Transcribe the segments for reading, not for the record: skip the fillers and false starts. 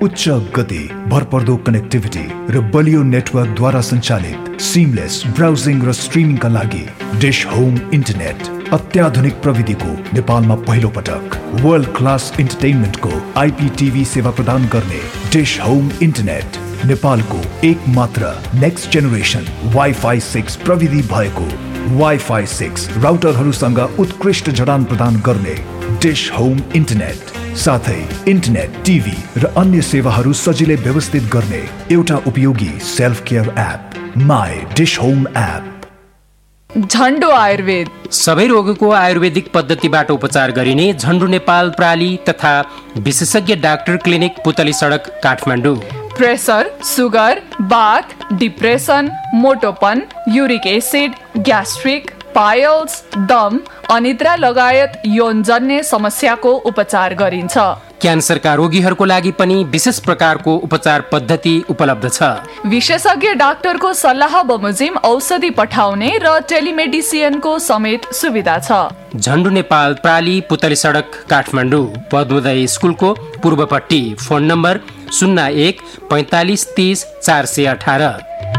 उच्च गति, भरपर्दो कनेक्टिभिटी र बलियो नेटवर्कद्वारा सञ्चालित सिमलेस ब्राउजिङ र स्ट्रिमिङका लागि डिश होम इन्टरनेट अत्याधुनिक प्रविधिको नेपालमा पहिलो पटक वर्ल्ड क्लास इन्टरटेनमेन्टको IPTV सेवा प्रदान गर्ने डिश होम इन्टरनेट नेपालको एक मात्र नेक्स्ट जेनेरेसन वाइफाई 6 प्रविधि भएको वाइफाई 6 राउटरहरूसँग उत्कृष्ट जडान प्रदान गर्ने डिश होम इन्टरनेट साथै इन्टरनेट, टिभी र अन्य सेवाहरू सजिलै व्यवस्थित गर्ने एउटा उपयोगी self care app my dish home app. झन्डो Ayurveda सबै रोगको आयुर्वेदिक पद्धतिबाट उपचार गरिने झन्डो नेपाल प्राली तथा विशेषज्ञ डाक्टर क्लिनिक पुतली सडक काठमाडौँ। प्रेसर, सुगर, बाथ, depression, मोटोपन, uric acid, gastric, piles, दम, अनिद्रा लगायत यौनजन्य समस्याको उपचार गरिन्छ। क्यान्सरका रोगीहरूको लागि पनि विशेष प्रकारको उपचार पद्धति उपलब्ध छ। विशेषज्ञ डाक्टरको सल्लाह बमोजिम औषधि पठाउने र टेलिमेडिसिनको समेत सुविधा छ। झन्डु नेपाल प्राली पुतली सडक काठमाडौँ, पद्मोदय स्कुलको पूर्वपट्टि। Phone number 01 45 30 418।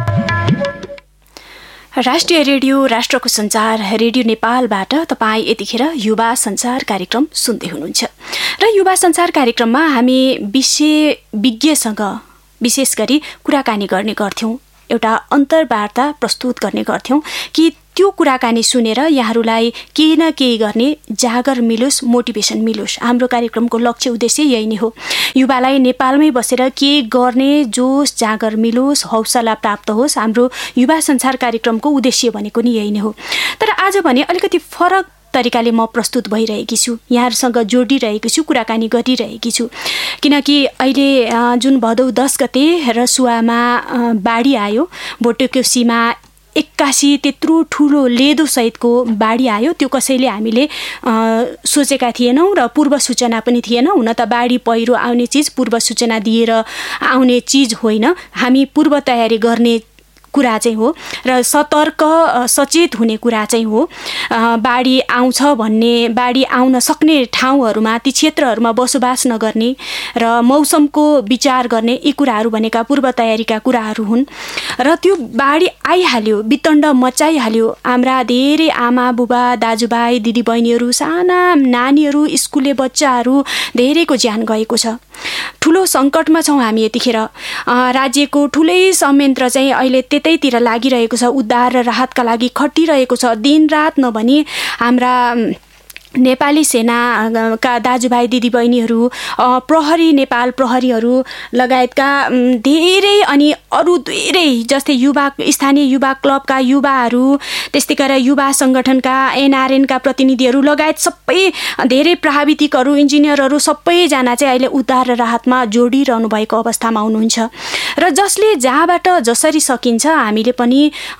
राष्ट्रिय रेडियो राष्ट्रको सञ्चार रेडियो नेपालबाट तपाईँ यतिखेर युवा संचार कार्यक्रम सुन्दै हुनुहुन्छ र युवा संचार कार्यक्रममा हामी विज्ञसँग विशेष गरी कुराकानी गर्ने गर्थ्यौँ, एउटा अन्तर्वार्ता प्रस्तुत गर्ने गर्थ्यौँ कि त्यो कुराकानी सुनेर यहाँहरूलाई केही न केही गर्ने जागर मिलोस्, मोटिभेसन मिलोस्। हाम्रो कार्यक्रमको लक्ष्य उद्देश्य यही नै हो, युवालाई नेपालमै बसेर के गर्ने जोस जागर मिलोस्, हौसला प्राप्त होस्। हाम्रो युवा संचार कार्यक्रमको उद्देश्य भनेको नि यही नै हो। तर आज भने अलिकति फरक तरिकाले म प्रस्तुत भइरहेकी छु, यहाँहरूसँग जोडिरहेकी छु, कुराकानी गरिरहेकी छु। किनकि अहिले जुन भदौ 10 गते रसुवामा बाढी आयो, भोटेकोसीमा 81 त्यत्रो ठुलो लेदो सहितको बाढी आयो। त्यो कसैले हामीले सोचेका थिएनौँ र पूर्व सूचना पनि थिएन। हुन त बाढी पहिरो आउने चिज पूर्व सूचना दिएर आउने चिज होइन, हामी पूर्व तयारी गर्ने कुरा चाहिँ हो र सतर्क सचेत हुने कुरा चाहिँ हो। बाढी आउँछ भन्ने, बाढी आउन सक्ने ठाउँहरूमा, ती क्षेत्रहरूमा बसोबास नगर्ने र मौसमको विचार गर्ने, यी कुराहरू भनेका पूर्व तयारीका कुराहरू हुन्। र त्यो बाढी आइहाल्यो, वितण्ड मचाइहाल्यो। हाम्रा धेरै आमा बुबा दाजुभाइ दिदीबहिनीहरू, साना नानीहरू, स्कुले बच्चाहरू धेरैको ज्यान गएको छ। ठुलो सङ्कटमा छौँ हामी यतिखेर। राज्यको ठुलै संयन्त्र चाहिँ अहिले त्यतैतिर लागिरहेको छ, उद्धार र राहतका लागि खटिरहेको छ। दिनरात नभनी हाम्रा नेपाली सेनाका दाजुभाइ दिदीबहिनीहरू, प्रहरी, नेपाल प्रहरीहरू लगायतका धेरै अनि अरू धेरै जस्तै युवा, स्थानीय युवा क्लबका युवाहरू, त्यस्तै गरेर युवा सङ्गठनका NRN का प्रतिनिधिहरू लगायत सबै धेरै प्राविधिकहरू, इन्जिनियरहरू सबैजना चाहिँ अहिले उद्धार र राहतमा जोडिरहनु भएको अवस्थामा हुनुहुन्छ। र जसले जहाँबाट जसरी सकिन्छ हामीले पनि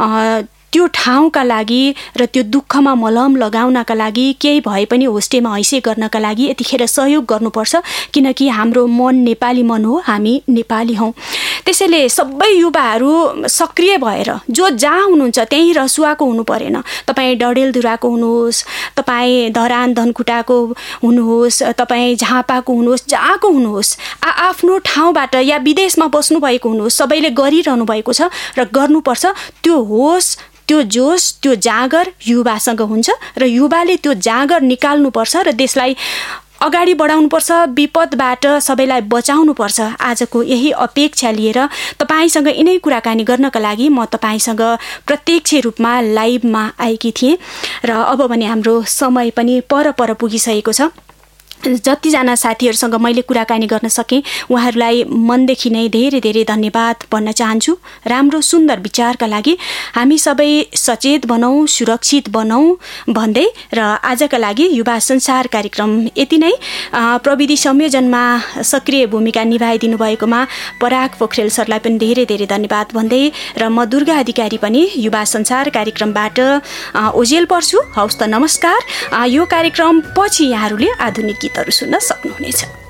त्यो ठाउँका लागि र त्यो दुःखमा मलम लगाउनका लागि, केही भए पनि होस्टेमा हैसे गर्नका लागि यतिखेर सहयोग गर्नुपर्छ। किनकि हाम्रो मन नेपाली मन हो, हामी नेपाली हौँ। त्यसैले सबै युवाहरू सक्रिय भएर जो जहाँ हुनुहुन्छ त्यहीँ रसुवाको हुनु परेन। तपाईँ डडेलधुराको हुनुहोस्, तपाईँ धरान धनकुटाको हुनुहोस्, तपाईँ झापाको हुनुहोस्, जहाँको हुनुहोस्, आफ्नो ठाउँबाट या विदेशमा बस्नुभएको हुनुहोस्, सबैले गरिरहनु भएको छ र गर्नुपर्छ। त्यो होस्, त्यो जोस, त्यो जागर युवासँग हुन्छ र युवाले त्यो जागर निकाल्नुपर्छ र देशलाई अगाडि बढाउनुपर्छ, विपदबाट सबैलाई बचाउनुपर्छ। आजको यही अपेक्षा लिएर तपाईँसँग यिनै कुराकानी गर्नका लागि म तपाईँसँग प्रत्यक्ष रूपमा लाइभमा आएकी थिएँ र अब भने हाम्रो समय पनि पर पुगिसकेको छ। जतिजना साथीहरूसँग मैले कुराकानी गर्न सकेँ उहाँहरूलाई मनदेखि नै धेरै धेरै धन्यवाद भन्न चाहन्छु। राम्रो सुन्दर विचारका लागि हामी सबै सचेत बनौँ, सुरक्षित बनौँ भन्दै र आजका लागि युवा संसार कार्यक्रम यति नै। प्रविधि संयोजनमा सक्रिय भूमिका निभाइदिनु भएकोमा पराग पोखरेल सरलाई पनि धेरै धेरै धन्यवाद भन्दै र म दुर्गा अधिकारी पनि युवा संसार कार्यक्रमबाट ओजेल पर्छु। हवस् त, नमस्कार। यो कार्यक्रम पछि यहाँहरूले आधुनिक गीतहरू सुन्न सक्नुहुनेछ।